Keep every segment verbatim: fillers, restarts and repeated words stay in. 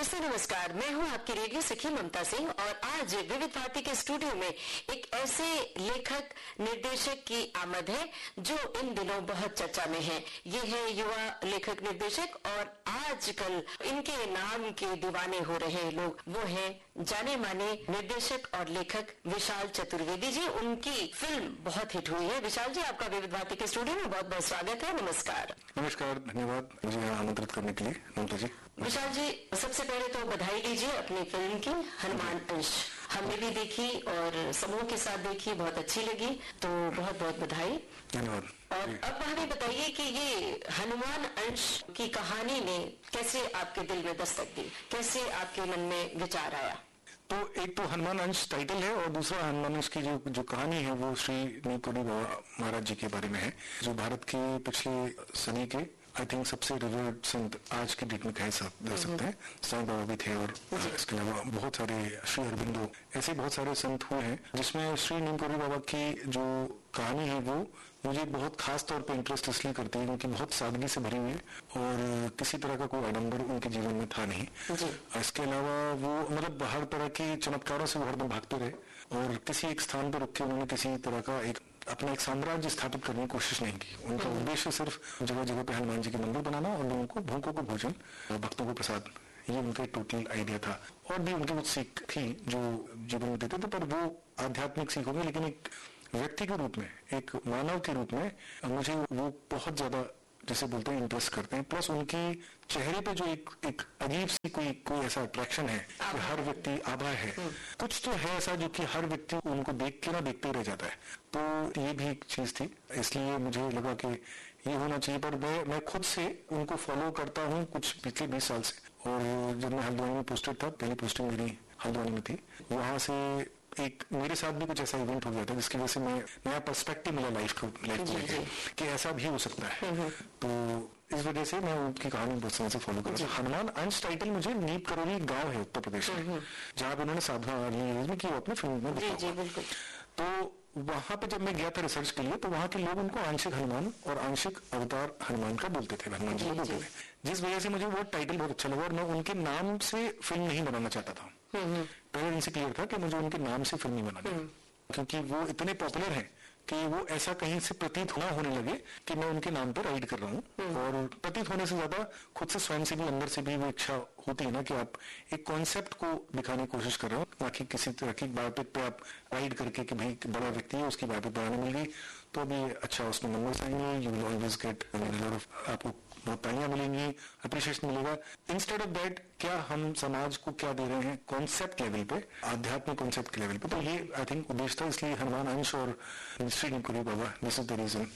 नमस्ते नमस्कार, मैं हूं आपकी रेडियो सखी ममता सिंह और आज विविध भारती के स्टूडियो में एक ऐसे लेखक निर्देशक की आमद है जो इन दिनों बहुत चर्चा में है। ये है युवा लेखक निर्देशक और आजकल इनके नाम के दीवाने हो रहे लोग, वो है जाने माने निर्देशक और लेखक विशाल चतुर्वेदी जी। उनकी फिल्म बहुत हिट हुई है। विशाल जी, आपका विविध भारती के स्टूडियो में बहुत बहुत स्वागत है। नमस्कार। नमस्कार, धन्यवाद मुझे यहाँ आमंत्रित करने के लिए ममता जी। विशाल जी, सबसे पहले तो बधाई लीजिए अपनी फिल्म की हनुमान अंश। हमने भी देखी और समूह के साथ देखी, बहुत अच्छी लगी, तो बहुत बहुत बधाई। धन्यवाद। और अब हमें बताइए कि ये हनुमान अंश की कहानी ने कैसे आपके दिल में दस्तक दी, कैसे आपके मन में विचार आया? तो एक तो हनुमान अंश टाइटल है और दूसरा हनुमान अंश की जो जो कहानी है वो श्री नीलकंठ बाबा महाराज जी के बारे में है, जो भारत के पिछले सदी के आई थिंक सबसे रिवर्ड संत आज की डेट में कह सकते हैं। साईं बाबा भी थे और इसके अलावा बहुत सारे श्री अरबिंदो, ऐसे बहुत सारे संत हुए हैं, जिसमें श्री नीलकंठ बाबा की जो कहानी है वो मुझे बहुत खास तौर पे इंटरेस्ट इसलिए करती है क्योंकि बहुत सादगी से भरी हुई है और किसी तरह का कोई आडंबर उनके जीवन में था नहीं। इसके अलावा वो मतलब हर तरह के चमत्कारों से वो हरदम भागते रहे और किसी एक स्थान पर रुक के उन्होंने किसी तरह का एक अपना एक साम्राज्य स्थापित करने की कोशिश नहीं की। उनका उद्देश्य सिर्फ जगह जगह पे हनुमान जी के मंदिर बनाना और लोगों को भूखों को भोजन और भक्तों को प्रसाद, ये उनका टोटल आइडिया था। और भी उनकी कुछ सीख थी जो जीवन में देते थे, पर वो आध्यात्मिक सीख होगी, लेकिन एक व्यक्ति के रूप में, एक मानव के रूप में मुझे वो बहुत ज्यादा जैसे बोलते हैं इंटरेस्ट करते हैं। प्लस उनकी चेहरे पे जो एक एक अजीब सी कोई कोई ऐसा अट्रैक्शन है कि हर व्यक्ति आभा है, कुछ तो है ऐसा जो कि हर व्यक्ति उनको देख के ना देखते रह जाता है। तो ये भी एक चीज थी, इसलिए मुझे लगा कि ये होना चाहिए। पर मैं मैं खुद से उनको फॉलो करता हूँ कुछ पिछले बीस साल से, और जब मैं हल्द्वानी में पोस्टेड था, पहली पोस्टिंग मेरी हल्द्वानी में थी, वहां से एक मेरे साथ भी कुछ ऐसा इवेंट हो गया था जिसकी वजह से मैं नया पर्सपेक्टिव मिला लाइफ को लाइफ में कि ऐसा भी हो सकता है। तो इस वजह से मैं उनकी कहानी बहुत समय से फॉलो करता हूँ। हनुमान अंश टाइटल मुझे नीप करोली गांव है उत्तर प्रदेश में, जहाँ पे उन्होंने साधना में की अपनी फिल्म में दिखाया। तो वहां पे जब मैं गया था रिसर्च के लिए, तो वहां के लोग उनको आंशिक हनुमान और आंशिक अवतार हनुमान का बोलते थे, हनुमान जी को बोलते थे, जिस वजह से मुझे वो टाइटल बहुत अच्छा लगा और मैं उनके नाम से फिल्म नहीं बनाना चाहता था। पहले इनसे क्लियर था कि मुझे उनके नाम से फिल्म नहीं बनानी, क्योंकि वो इतने पॉपुलर हैं कि वो ऐसा कहीं से प्रतीत ना होने लगे कि मैं उनके नाम पर राइड कर रहा हूँ। और प्रतीत होने से ज्यादा खुद से स्वयं से भी अंदर से भी वो इच्छा होती है ना कि आप एक कॉन्सेप्ट को दिखाने की कोशिश कर रहे हो, ना कि किसी तरह की बायोपिक पे आप राइड करके कि भाई बड़ा व्यक्ति है उसकी बायोपिक बनाने मिल गई तो अभी अच्छा उसमें नंबर्स आएंगे, यू विल ऑलवेज गेट, आपको बहुत तालियां मिलेंगी, अप्रिशिएशन मिलेगा। इंस्टेड ऑफ दैट क्या हम समाज को क्या दे रहे हैं कॉन्सेप्ट लेवल पे, आध्यात्मिक कॉन्सेप्ट के लेवल पे। तो ये आई थिंक उद्देश्य था, इसलिए हनुमान अंश और श्री नीलकंठ बाबा, दिस इज द रीजन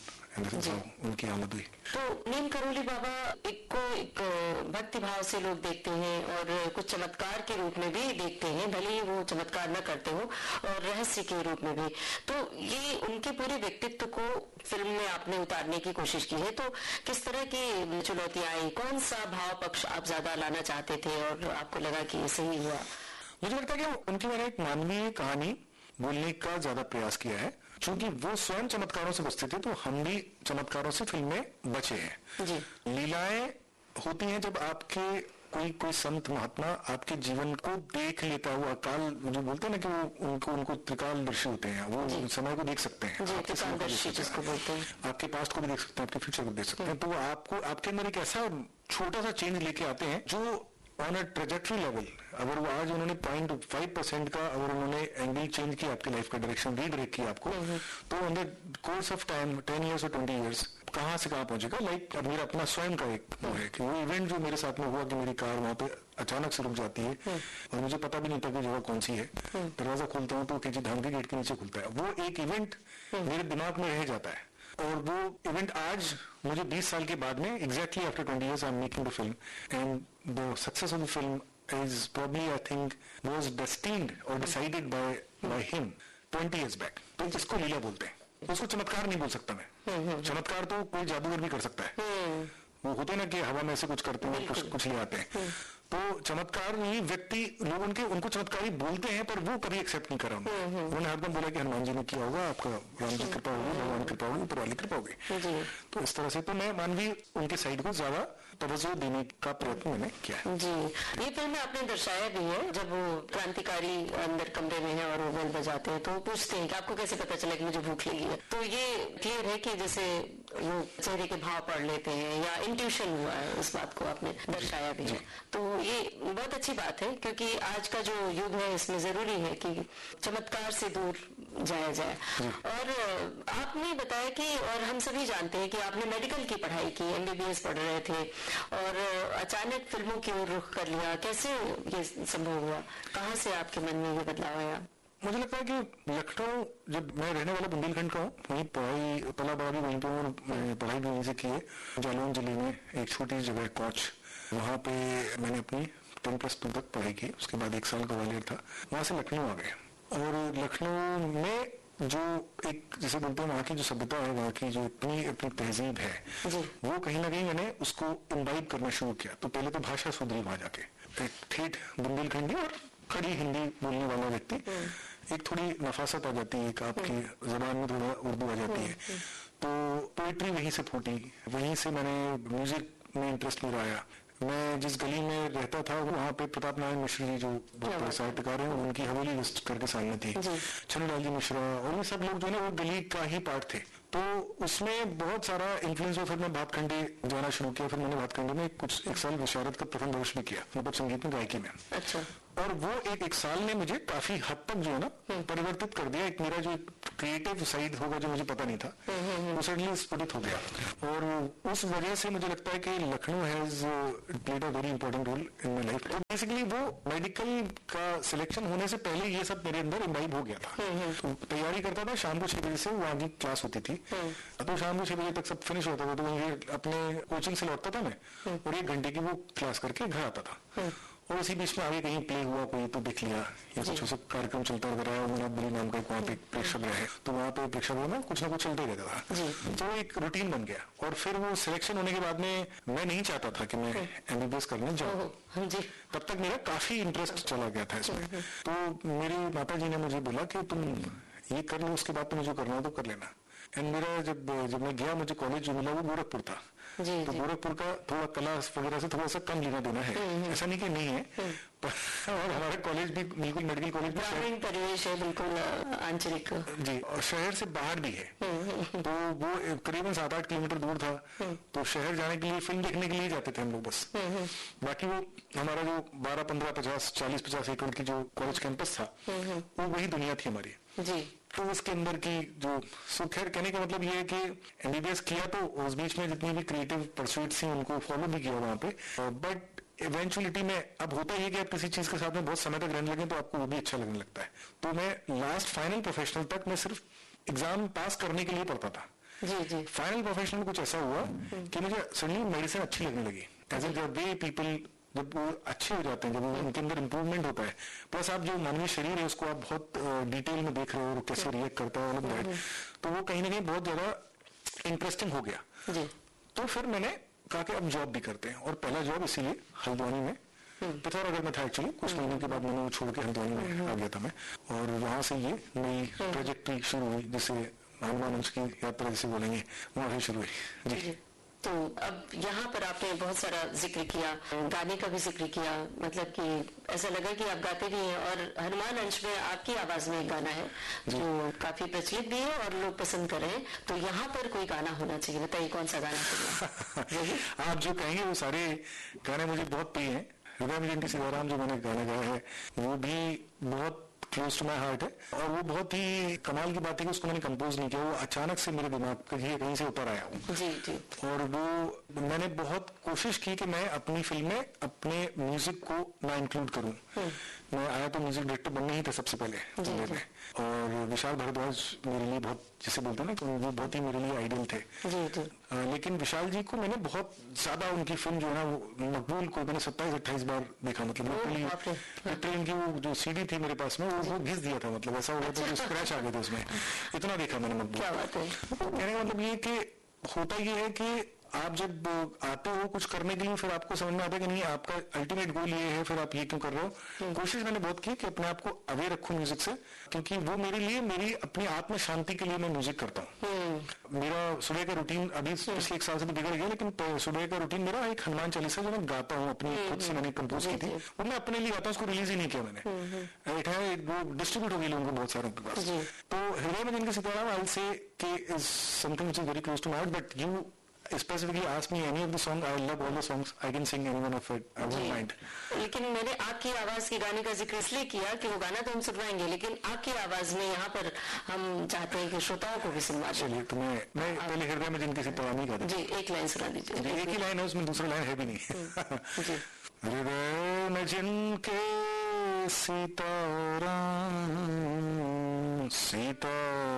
उनकी आमद हुई। तो नीम करोली बाबा एक को एक भक्ति भाव से लोग देखते हैं और कुछ चमत्कार के रूप में भी देखते हैं, भले ही वो चमत्कार न करते हो, और रहस्य के रूप में भी। तो ये उनके पूरे व्यक्तित्व को फिल्म में आपने उतारने की कोशिश की है, तो किस तरह की चुनौतियां आई, कौन सा भाव पक्ष आप ज्यादा लाना चाहते थे और आपको लगा कि ये सही हुआ? मुझे लगता है कि उनकी मैंने एक मानवीय कहानी बोलने का ज्यादा प्रयास किया है, क्योंकि वो स्वयं चमत्कारों से बचते थे, तो हम भी चमत्कारों से फिल्म में बचे हैं। जी। लीलाएं होती हैं जब आपके कोई कोई संत महात्मा आपके जीवन को देख लेता हुआ, काल जो बोलते हैं ना कि वो उनको उनको त्रिकालदर्शी होते हैं, वो समय को देख सकते हैं, आपके आपके पास्ट को भी देख सकते हैं, आपके फ्यूचर को देख सकते हैं। तो वो आपको आपके अंदर एक ऐसा छोटा सा चेंज लेके आते हैं जो ऑन अ ट्रेजेक्टरी लेवल, अगर वो आज उन्होंने पॉइंट फाइव परसेंट का अगर उन्होंने एंगल चेंज किया आपकी लाइफ का डायरेक्शन, रीडायरेक्ट किया आपको, तो in the course of time ten years और ट्वेंटी इयर्स कहाँ से कहाँ पहुंचेगा। लाइक अब मेरा अपना स्वयं का एक वो है कि वो इवेंट जो मेरे साथ में हुआ कि मेरी कार वहां पे अचानक से रुक जाती है और मुझे पता भी नहीं था कि जगह कौन सी है, दरवाजा खोलता हूँ तो केजी धाम के गेट के नीचे खुलता है। वो एक इवेंट मेरे दिमाग में रह जाता है और वो इवेंट आज मुझे बीस साल के बाद में exactly after twenty years I am making the film and the success of the film is probably I think was destined or decided by by him twenty years back। तो इसको लीला बोलते हैं, उसको चमत्कार नहीं बोल सकता मैं। चमत्कार तो कोई जादूगर भी कर सकता है, वो होते ना कि हवा में से कुछ करते हैं, कुछ कुछ ले आते हैं। तो चमत्कार नहीं, व्यक्ति लोग उनके उनको चमत्कारी बोलते हैं पर वो कभी एक्सेप्ट नहीं करा उन्होंने। उन्होंने हरदम बोला कि हनुमान जी ने किया होगा, आपका राम जी कृपा होगी, भगवान कृपा होगी, ऊपर वाली कृपा होगी। तो इस तरह से तो मैं मानवीय उनके साइड को ज्यादा तवज्जो देने का प्रयत्न मैंने किया है। जी, ये फिल्म में आपने दर्शाया भी है, जब वो क्रांतिकारी अंदर कमरे में है और वो बेल बजाते हैं तो वो पूछते हैं कि आपको कैसे पता चला कि मुझे भूख लगी है। तो ये क्लियर है कि जैसे वो चेहरे के भाव पढ़ लेते हैं या इंट्यूशन हुआ है, इस बात को आपने दर्शाया भी है। तो ये बहुत अच्छी बात है, क्योंकि आज का जो युग है इसमें जरूरी है कि चमत्कार से दूर जाया जाए। और आपने बताया कि, और हम सभी जानते हैं कि आपने मेडिकल की पढ़ाई की, एमबीबीएस पढ़ रहे थे और अचानक फिल्मों की ओर रुख कर लिया। कैसे ये संभव हुआ? कहाँ से आपके मन में ये बदलाव आया? मुझे लगता है कि लखनऊ, जब मैं रहने वाला बुंदेलखंड का हूँ, वहीं पढ़ाई पला बड़ा भी वहीं पे हूँ, पढ़ाई भी वहीं से की है। जालौन जिले में एक छोटी जगह कोच, वहाँ पे मैंने अपनी टेन प्लस टू तक पढ़ाई की। उसके बाद एक साल ग्वालियर था, वहाँ से लखनऊ आ गए। और लखनऊ में जो एक जैसे बोलते हैं वहाँ की जो सभ्यता है, वहाँ की जो अपनी अपनी तहजीब है, वो कहीं ना कहीं मैंने उसको इम्बाइब करना शुरू किया। तो पहले तो भाषा सुधरी वहाँ जाके, एक ठेठ बुंदेलखंडी और खड़ी हिंदी बोलने वाला व्यक्ति, एक थोड़ी नफासत आ जाती है, एक आपकी जबान में थोड़ा उर्दू आ जाती है। तो पोइट्री वहीं से फूटी, वहीं से मैंने म्यूजिक में इंटरेस्ट मेरा आया। मैं जिस गली में रहता था वहाँ पे प्रताप नारायण मिश्र जी, जो बहुत बड़े साहित्यकार हैं, उनकी हवेली लिस्ट करके सामने थी, छन्नूलाल जी मिश्रा, और ये सब लोग जो है ना वो गली का ही पार्ट थे। तो उसमें बहुत सारा इन्फ्लुएंस हुआ। फिर मैं भातखंडे जाना शुरू किया। फिर मैंने भातखंडे में कुछ एक साल विशारद का प्रथम वर्ष भी किया, मतलब संगीत में, गायकी में। अच्छा। और वो एक एक साल ने मुझे काफी हद तक जो है ना परिवर्तित कर दिया। एक मेरा जो क्रिएटिव साइड होगा जो मुझे पता नहीं था, वो सडनली स्फुटित हो गया। और उस वजह से मुझे लगता है कि Lucknow has played a very important role in my life. तो बेसिकली वो मेडिकल का सिलेक्शन होने से पहले ये सब मेरे अंदर इम्बाइब हो गया था। तो तैयारी करता था, शाम को छह बजे से वहाँ की क्लास होती थी, तो शाम को छह बजे तक सब फिनिश होता था। तो वहीं अपने कोचिंग से लौटता था मैं, और एक घंटे की वो क्लास करके घर आता था। और इसी बीच में आगे कहीं प्ले हुआ कोई तो देख लिया, या कुछ सब कार्यक्रम चलता रहा। मेरा बड़ी नाम का वहाँ पे प्रेक्षागृह है, तो वहाँ पे प्रेक्षागृह में कुछ ना कुछ चलता ही रहता था। तो एक रूटीन बन गया। और फिर वो सिलेक्शन होने के बाद में मैं नहीं चाहता था कि मैं एमबीबीएस करने जाऊँ, तब तक मेरा काफी इंटरेस्ट चला गया था इसमें। तो मेरी माता जी ने मुझे बोला कि तुम ये कर लो, उसके बाद तुम्हें जो करना हो तो कर लेना। एंड मेरा जब जब मैं गया, मुझे कॉलेज जो मिला वो गोरखपुर था। जी, तो गोरखपुर का थोड़ा कला वगैरह से थोड़ा सा कम लेना देना है, ऐसा नहीं कि नहीं है, पर और हमारा कॉलेज भी बिल्कुल मेडिकल कॉलेज ग्रामीण परिवेश है, बिल्कुल आंचलिक जी, और शहर से बाहर भी है। तो वो करीबन सात आठ किलोमीटर दूर था। तो शहर जाने के लिए, फिल्म देखने के लिए जाते थे हम लोग बस। बाकी वो हमारा जो बारह पंद्रह पचास चालीस पचास एकड़ की जो कॉलेज कैंपस था, वो वही दुनिया थी हमारी जी। तो उसके अंदर की जो सुख है, कहने का मतलब ये है कि एमबीबीएस किया तो उस बीच में जितनी भी क्रिएटिव परस्यूट्स थी उनको फॉलो भी किया वहाँ पे। बट इवेंचुअलिटी में अब होता ही है कि आप किसी चीज के साथ में बहुत समय तक रहने लगे तो आपको वो भी अच्छा लगने लगता है। तो मैं लास्ट फाइनल प्रोफेशनल तक मैं सिर्फ एग्जाम पास करने के लिए पढ़ता था। जी जी। फाइनल प्रोफेशनल कुछ ऐसा हुआ कि मुझे सडनली मेडिसिन अच्छी लगने लगी। एज ए वे पीपल जब वो अच्छे हो जाते हैं, जब उनके अंदर इम्प्रूवमेंट होता है, प्लस आप जो मानवीय शरीर है उसको आप बहुत डिटेल में देख रहे हो, कैसे रिएक्ट करता है, अलग तो वो कहीं ना कहीं बहुत ज्यादा इंटरेस्टिंग हो गया जी। तो फिर मैंने कहा कि अब जॉब भी करते हैं। और पहला जॉब इसीलिए हल्द्वानी में, पिथौरागढ़ में था एक्चुअली। कुछ महीनों के बाद मैंने वो छोड़ के हल्द्वानी में आ गया था मैं, और वहां से ये नई प्रोजेक्ट शुरू हुई, जिसे हनुमान अंश की यात्रा जिसे बोलेंगे, वहां से शुरू हुई जी। तो अब यहाँ पर आपने बहुत सारा जिक्र किया, गाने का भी जिक्र किया, मतलब कि ऐसा लगा कि आप गाते भी हैं। और हनुमान अंश में आपकी आवाज में एक गाना है जो काफी प्रचलित भी है और लोग पसंद कर रहे हैं। तो यहाँ पर कोई गाना होना चाहिए, बताइए कौन सा गाना? आप जो कहेंगे वो सारे गाने मुझे बहुत प्रिय हैं। हृदय में जयंती सीताराम जो मैंने गाना गाया है वो भी बहुत क्लोज टू माई हार्ट है। और वो बहुत ही कमाल की बात है कि उसको मैंने कंपोज नहीं किया, वो अचानक से मेरे दिमाग कहीं कहीं से उतर आया हूँ जी जी। और वो मैंने बहुत कोशिश की कि मैं अपनी फिल्म में अपने म्यूजिक को ना इंक्लूड करूँ। मैं आया तो म्यूजिक डायरेक्टर बनने ही था सबसे पहले जी, जी। और विशाल भारद्वाज मेरे लिए बहुत, जिसे बोलते हैं ना, वो बहुत ही मेरे लिए आइडियल थे जी, जी। आ, लेकिन विशाल जी को मैंने बहुत ज्यादा, उनकी फिल्म जो है ना वो मकबूल को मैंने सत्ताईस अट्ठाईस बार देखा। मतलब लिटरली इनकी वो जो सीडी थी मेरे पास में वो वो घिस दिया था, मतलब ऐसा हो गया था कि स्क्रैच आ गए थे उसमें, इतना देखा मैंने मकबूल। कहने का मतलब ये कि होता ये है कि आप जब आते हो कुछ करने के लिए, फिर आपको समझ में आता है कि नहीं आपका अल्टीमेट गोल ये है, फिर आप ये क्यों कर रहे हो। कोशिश मैंने बहुत की कि अपने आप को अवेयर रखूं म्यूजिक से, क्योंकि वो मेरे लिए मेरी अपनी आत्म शांति के लिए मैं म्यूजिक करता हूँ। मेरा सुबह का रूटीन अभी पिछले एक साल से तो बिगड़ गया, लेकिन सुबह का रूटीन मेरा एक हनुमान चालीसा जो मैं गाता हूँ अपनी खुद से, मैंने कंपोज की थी, वो मैं अपने लिए गाता हूँ, उसको रिलीज ही नहीं किया मैंने। एक है वो डिस्ट्रीब्यूट हो गई लोगों को, बहुत सारों के पास। तो हृदय में जिनके सितारा, आई से के is something which is very close to my heart, but you specifically ask me any of the song, I love all the songs, I can sing any one of it, I won't mind. लेकिन मैंने आपकी आवाज की गाने का जिक्र इसलिए किया कि वो गाना तो हम सुनवाएंगे, लेकिन आपकी आवाज में यहाँ पर हम चाहते हैं कि श्रोताओं को भी सुनवा। चलिए, तो मैं मैं पहले हृदय में जिनकी सितारा नहीं गाता। जी, एक लाइन सुना दीजिए। एक ही लाइन है उसमें, दूसरा लाइन है भी नहीं। जी। हृदय में जिनके सितारा, सीता